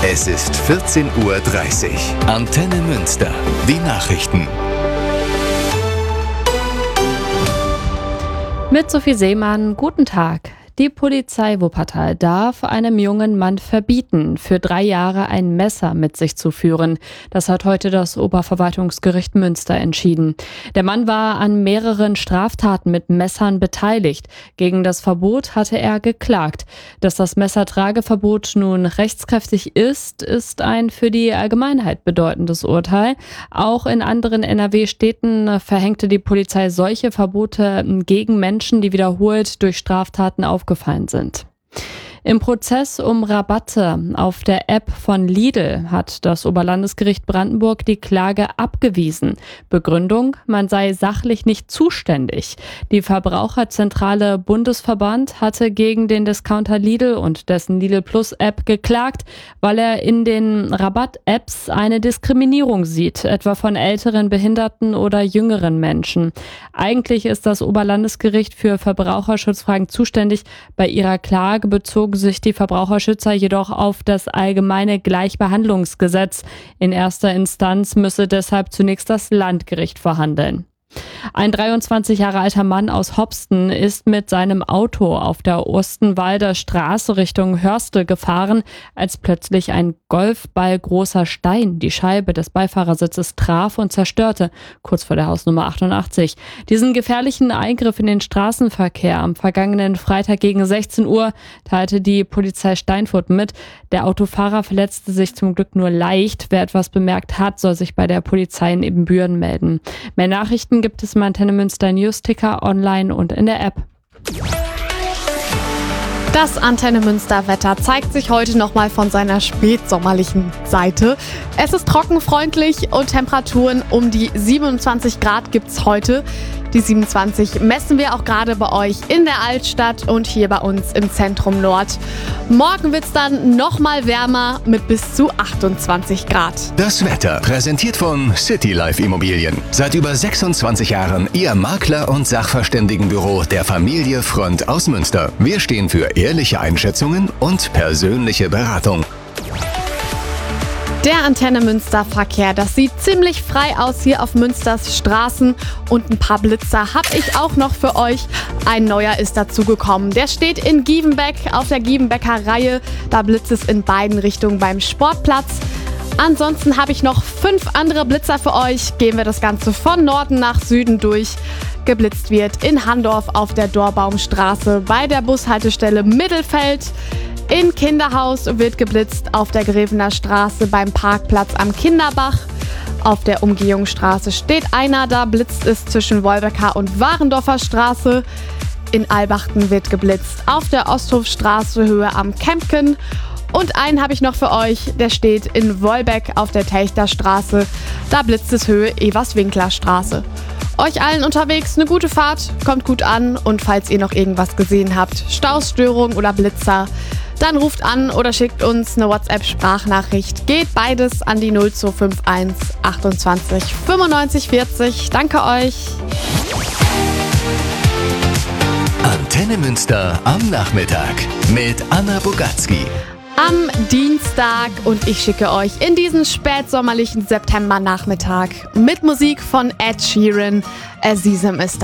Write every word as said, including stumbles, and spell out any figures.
Es ist vierzehn Uhr dreißig. Antenne Münster. Die Nachrichten. Mit Sophie Seemann, guten Tag. Die Polizei Wuppertal darf einem jungen Mann verbieten, für drei Jahre ein Messer mit sich zu führen. Das hat heute das Oberverwaltungsgericht Münster entschieden. Der Mann war an mehreren Straftaten mit Messern beteiligt. Gegen das Verbot hatte er geklagt. Dass das Messertrageverbot nun rechtskräftig ist, ist ein für die Allgemeinheit bedeutendes Urteil. Auch in anderen N R W-Städten verhängte die Polizei solche Verbote gegen Menschen, die wiederholt durch Straftaten aufgefallen sind. Im Prozess um Rabatte auf der App von Lidl hat das Oberlandesgericht Brandenburg die Klage abgewiesen. Begründung: Man sei sachlich nicht zuständig. Die Verbraucherzentrale Bundesverband hatte gegen den Discounter Lidl und dessen Lidl Plus App geklagt, weil er in den Rabatt-Apps eine Diskriminierung sieht, etwa von älteren, behinderten oder jüngeren Menschen. Eigentlich ist das Oberlandesgericht für Verbraucherschutzfragen zuständig. Bei ihrer Klage bezogen sich die Verbraucherschützer jedoch auf das allgemeine Gleichbehandlungsgesetz. In erster Instanz müsse deshalb zunächst das Landgericht verhandeln. Ein dreiundzwanzig Jahre alter Mann aus Hopsten ist mit seinem Auto auf der Ostenwalder Straße Richtung Hörstel gefahren, als plötzlich ein golfballgroßer Stein die Scheibe des Beifahrersitzes traf und zerstörte, kurz vor der Hausnummer achtundachtzig. Diesen gefährlichen Eingriff in den Straßenverkehr am vergangenen Freitag gegen sechzehn Uhr teilte die Polizei Steinfurt mit. Der Autofahrer verletzte sich zum Glück nur leicht. Wer etwas bemerkt hat, soll sich bei der Polizei in Ebenbüren melden. Mehr Nachrichten gibt es im Antenne Münster News-Ticker, online und in der App. Das Antenne Münster Wetter zeigt sich heute nochmal von seiner spätsommerlichen Seite. Es ist trockenfreundlich und Temperaturen um die siebenundzwanzig Grad gibt's heute. Die siebenundzwanzig messen wir auch gerade bei euch in der Altstadt und hier bei uns im Zentrum Nord. Morgen wird's dann nochmal wärmer mit bis zu achtundzwanzig Grad. Das Wetter präsentiert von City Life Immobilien. Seit über sechsundzwanzig Jahren Ihr Makler- und Sachverständigenbüro der Familie Front aus Münster. Wir stehen für ehrliche Einschätzungen und persönliche Beratung. Der Antenne Münster Verkehr, das sieht ziemlich frei aus hier auf Münsters Straßen und ein paar Blitzer habe ich auch noch für euch. Ein neuer ist dazugekommen. Der steht in Gievenbeck auf der Gievenbecker Reihe. Da blitzt es in beiden Richtungen beim Sportplatz. Ansonsten habe ich noch fünf andere Blitzer für euch. Gehen wir das Ganze von Norden nach Süden durch. Geblitzt wird in Handorf auf der Dorbaumstraße bei der Bushaltestelle Mittelfeld. In Kinderhaus wird geblitzt auf der Grevener Straße beim Parkplatz am Kinderbach. Auf der Umgehungsstraße steht einer, da blitzt es zwischen Wolbecker und Warendorfer Straße. In Albachten wird geblitzt auf der Osthofstraße Höhe am Kempken. Und einen habe ich noch für euch, der steht in Wolbeck auf der Telchterstraße. Da blitzt es Höhe Everswinkler-Straße. Euch allen unterwegs eine gute Fahrt, kommt gut an und falls ihr noch irgendwas gesehen habt, Stausstörung oder Blitzer, dann ruft an oder schickt uns eine WhatsApp-Sprachnachricht. Geht beides an die null zwei fünf eins achtundzwanzig fünfundneunzig vierzig. Danke euch. Antenne Münster am Nachmittag mit Anna Bogatzki. Am Dienstag und ich schicke euch in diesen spätsommerlichen Septembernachmittag mit Musik von Ed Sheeran. A Season ist